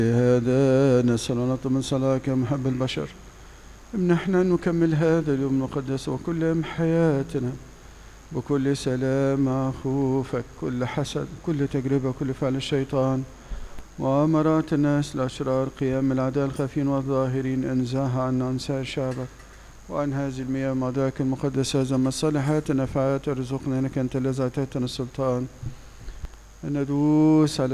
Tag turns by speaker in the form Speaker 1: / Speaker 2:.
Speaker 1: هذا نسأل ونطلب من صلاك يا محب البشر امنحنا أن نكمل هذا اليوم المقدس وكل يوم حياتنا بكل سلام مع خوفك، كل حسد، كل تجربة، كل فعل الشيطان وأمرات الناس الأشرار، قيام الأعداء الخافين والظاهرين، انزاها عنا عن سائر شعبك وعن هذه المياه مضاك المقدسة زم الصالحات النفعات ارزقنا إنك أنت الذي أعطيتنا السلطان أن ندوس على